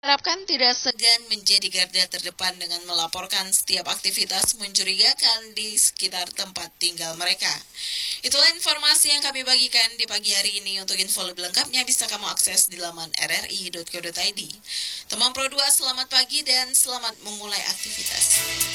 Harapkan tidak segan menjadi garda terdepan dengan melaporkan setiap aktivitas mencurigakan di sekitar tempat tinggal mereka. Itulah informasi yang kami bagikan di pagi hari ini. Untuk info lebih lengkapnya bisa kamu akses di laman rri.co.id. Teman Pro 2, selamat pagi dan selamat memulai aktivitas.